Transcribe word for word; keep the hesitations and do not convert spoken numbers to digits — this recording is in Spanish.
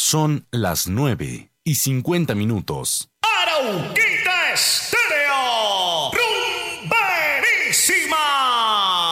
Son las nueve y cincuenta minutos. Arauquita Estéreo.